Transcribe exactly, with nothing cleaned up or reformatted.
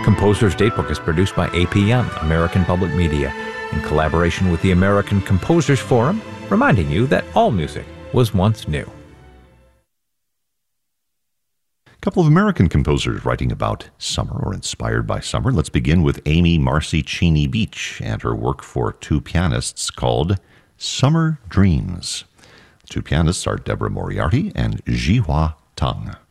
Composer's Datebook is produced by A P M, American Public Media, in collaboration with the American Composers Forum, reminding you that all music was once new. A couple of American composers writing about summer or inspired by summer. Let's begin with Amy Marcy Cheney Beach and her work for two pianists called Summer Dreams. The two pianists are Deborah Moriarty and Ji-hwa Tung.